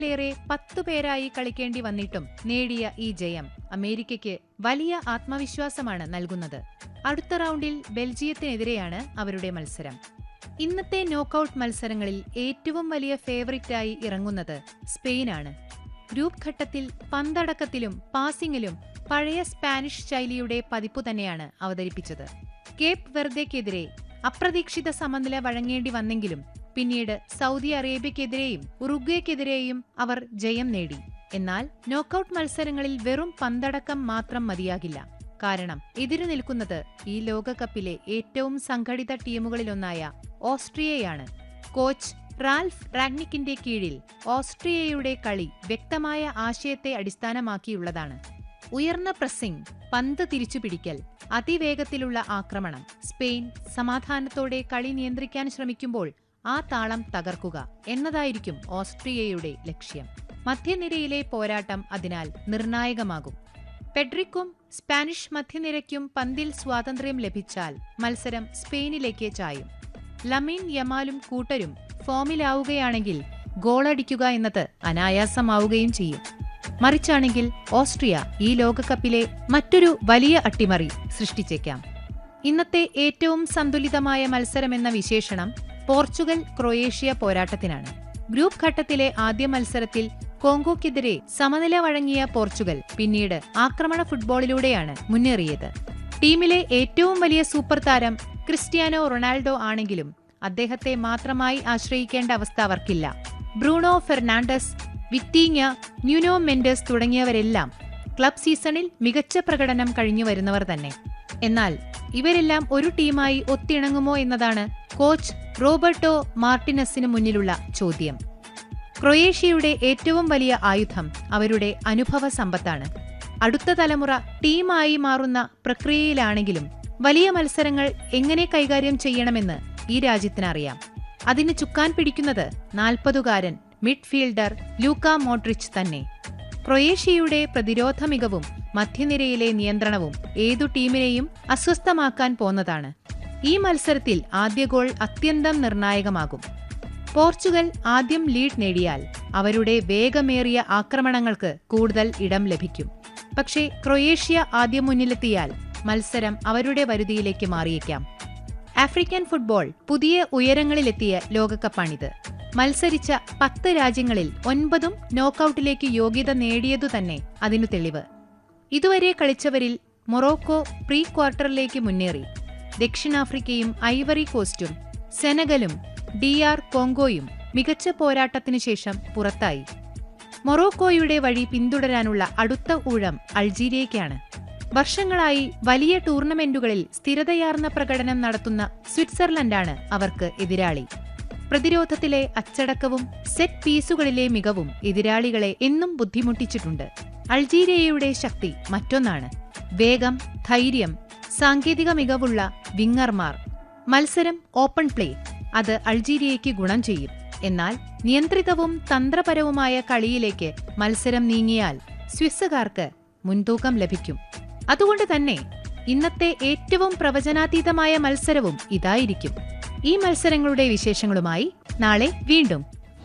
േറെ 10 പേരായി കളിക്കേണ്ടി വന്നിട്ടും നേടിയ ഈ ജയം അമേരിക്കയ്ക്ക് വലിയ ആത്മവിശ്വാസമാണ് നൽകുന്നത്. അടുത്ത റൗണ്ടിൽ ബെൽജിയത്തിനെതിരെയാണ് അവരുടെ മത്സരം. ഇന്നത്തെ നോക്കൌട്ട് മത്സരങ്ങളിൽ ഏറ്റവും വലിയ ഫേവറിറ്റായി ഇറങ്ങുന്നത് സ്പെയിനാണ്. ഗ്രൂപ്പ് ഘട്ടത്തിൽ പന്തടക്കത്തിലും പാസിംഗിലും പഴയ സ്പാനിഷ് ശൈലിയുടെ പതിപ്പു തന്നെയാണ് അവതരിപ്പിച്ചത്. കേപ്പ് വെർദെക്കെതിരെ അപ്രതീക്ഷിത സമനില വഴങ്ങേണ്ടി വന്നെങ്കിലും പിന്നീട് സൗദി അറേബ്യക്കെതിരെയും ഉറുഗ്വേക്കെതിരെയും അവർ ജയം നേടി. എന്നാൽ നോക്കൌട്ട് മത്സരങ്ങളിൽ വെറും പന്തടക്കം മാത്രം മതിയാകില്ല. കാരണം എതിരു നിൽക്കുന്നത് ഈ ലോകകപ്പിലെ ഏറ്റവും സംഘടിത ടീമുകളിലൊന്നായ ഓസ്ട്രിയയാണ്. കോച്ച് റാൽഫ് റാഗ്നിക്കിന്റെ കീഴിൽ ഓസ്ട്രിയയുടെ കളി വ്യക്തമായ ആശയത്തെ അടിസ്ഥാനമാക്കിയുള്ളതാണ്. ഉയർന്ന പ്രസ്സിംഗ്, പന്ത് തിരിച്ചുപിടിക്കൽ, അതിവേഗത്തിലുള്ള ആക്രമണം. സ്പെയിൻ സമാധാനത്തോടെ കളി നിയന്ത്രിക്കാൻ ശ്രമിക്കുമ്പോൾ ആ താളം തകർക്കുക എന്നതായിരിക്കും ഓസ്ട്രിയയുടെ ലക്ഷ്യം. മധ്യനിരയിലെ പോരാട്ടം അതിനാൽ നിർണായകമാകും. പെഡ്രിക്കും സ്പാനിഷ് മധ്യനിരയ്ക്കും പന്തിൽ സ്വാതന്ത്ര്യം ലഭിച്ചാൽ മത്സരം സ്പെയിനിലേക്ക് ചായും. ലമീൻ യമാലും കൂട്ടരും ഫോമിലാവുകയാണെങ്കിൽ ഗോളടിക്കുക എന്നത് അനായാസമാവുകയും ചെയ്യും. മറിച്ചാണെങ്കിൽ ഓസ്ട്രിയ ഈ ലോകകപ്പിലെ മറ്റൊരു വലിയ അട്ടിമറി സൃഷ്ടിച്ചേക്കാം. ഇന്നത്തെ ഏറ്റവും സന്തുലിതമായ മത്സരമെന്ന വിശേഷണം പോർച്ചുഗൽ ക്രൊയേഷ്യ പോരാട്ടത്തിനാണ്. ഗ്രൂപ്പ് ഘട്ടത്തിലെ ആദ്യ മത്സരത്തിൽ കോങ്കോയ്ക്കെതിരെ സമനില വഴങ്ങിയ പോർച്ചുഗൽ പിന്നീട് ആക്രമണ ഫുട്ബോളിലൂടെയാണ് മുന്നേറിയത്. ടീമിലെ ഏറ്റവും വലിയ സൂപ്പർ താരം ക്രിസ്ത്യാനോ റൊണാൾഡോ ആണെങ്കിലും അദ്ദേഹത്തെ മാത്രമായി ആശ്രയിക്കേണ്ട അവസ്ഥ അവർക്കില്ല. Bruno Fernandes, വിറ്റീഞ്ഞ, Nuno Mendes തുടങ്ങിയവരെല്ലാം club സീസണിൽ മികച്ച പ്രകടനം കഴിഞ്ഞുവരുന്നവർ തന്നെ. എന്നാൽ ഇവരെല്ലാം ഒരു ടീമായി ഒത്തിണങ്ങുമോ എന്നതാണ് കോച്ച് റോബർട്ടോ മാർട്ടിനസിന് മുന്നിലുള്ള ചോദ്യം. ക്രൊയേഷ്യയുടെ ഏറ്റവും വലിയ ആയുധം അവരുടെ അനുഭവ സമ്പത്താണ്. അടുത്ത തലമുറ ടീമായി മാറുന്ന പ്രക്രിയയിലാണെങ്കിലും വലിയ മത്സരങ്ങൾ എങ്ങനെ കൈകാര്യം ചെയ്യണമെന്ന് ഈ രാജ്യത്തിനറിയാം. അതിന് ചുക്കാൻ പിടിക്കുന്നത് 40-കാരൻ മിഡ്ഫീൽഡർ ലൂക്ക മോഡ്രിച്ച് തന്നെ. ക്രൊയേഷ്യയുടെ പ്രതിരോധ മികവും മധ്യനിരയിലെ നിയന്ത്രണവും ഏതു ടീമിനെയും അസ്വസ്ഥമാക്കാൻ പോന്നതാണ്. ഈ മത്സരത്തിൽ ആദ്യ ഗോൾ അത്യന്തം നിർണായകമാകും. പോർച്ചുഗൽ ആദ്യം ലീഡ് നേടിയാൽ അവരുടെ വേഗമേറിയ ആക്രമണങ്ങൾക്ക് കൂടുതൽ ഇടം ലഭിക്കും. പക്ഷേ ക്രൊയേഷ്യ ആദ്യം മുന്നിലെത്തിയാൽ മത്സരം അവരുടെ വരുതിയിലേക്ക് മാറിയേക്കാം. ആഫ്രിക്കൻ ഫുട്ബോൾ പുതിയ ഉയരങ്ങളിലെത്തിയ ലോകകപ്പാണിത്. മത്സരിച്ച 10 രാജ്യങ്ങളിൽ 9 നോക്കൌട്ടിലേക്ക് യോഗ്യത നേടിയതുതന്നെ അതിനു തെളിവ്. ഇതുവരെ കളിച്ചവരിൽ മൊറോക്കോ പ്രീ ക്വാർട്ടറിലേക്ക് മുന്നേറി. ദക്ഷിണാഫ്രിക്കയും ഐവറി കോസ്റ്റും സെനഗലും DR കോങ്കോയും മികച്ച പോരാട്ടത്തിനു ശേഷം പുറത്തായി. മൊറോക്കോയുടെ വഴി പിന്തുടരാനുള്ള അടുത്ത ഊഴം അൾജീരിയയ്ക്കാണ്. വർഷങ്ങളായി വലിയ ടൂർണമെന്റുകളിൽ സ്ഥിരതയാർന്ന പ്രകടനം നടത്തുന്ന സ്വിറ്റ്സർലൻഡാണ് അവർക്ക് എതിരാളി. പ്രതിരോധത്തിലെ അച്ചടക്കവും സെറ്റ് പീസുകളിലെ മികവും എതിരാളികളെ എന്നും ബുദ്ധിമുട്ടിച്ചിട്ടുണ്ട്. അൾജീരിയയുടെ ശക്തി മറ്റൊന്നാണ്. വേഗം, ധൈര്യം, സാങ്കേതിക മികവുള്ള വിങ്ങർമാർ. മത്സരം ഓപ്പൺ പ്ലേ, അത് അൾജീരിയയ്ക്ക് ഗുണം ചെയ്യും. എന്നാൽ നിയന്ത്രിതവും തന്ത്രപരവുമായ കളിയിലേക്ക് മത്സരം നീങ്ങിയാൽ സ്വിസ്സുകാർക്ക് മുൻതൂക്കം ലഭിക്കും. അതുകൊണ്ട് തന്നെ ഇന്നത്തെ ഏറ്റവും പ്രവചനാതീതമായ മത്സരവും ഇതായിരിക്കും. ഈ മത്സരങ്ങളുടെ വിശേഷങ്ങളുമായി നാളെ വീണ്ടും.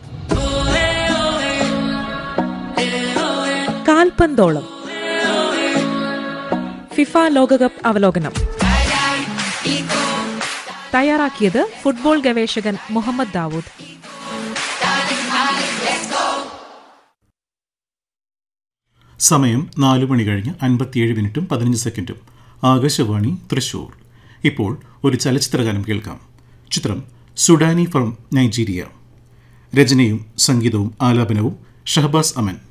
കാൽപന്തോളം ഫിഫ ലോകകപ്പ് അവലോകനം തയ്യാറാക്കിയത് ഫുട്ബോൾ ഗവേഷകൻ മുഹമ്മദ് ദാവൂദ്. സമയം 4 മണി കഴിഞ്ഞ് 57:15. ആകാശവാണി തൃശൂർ. ഇപ്പോൾ ഒരു ചലച്ചിത്രഗാനം കേൾക്കാം. ചിത്രം സുഡാനി ഫ്രം നൈജീരിയ. രചനയും സംഗീതവും ആലാപനവും ഷഹബാസ് അമൻ.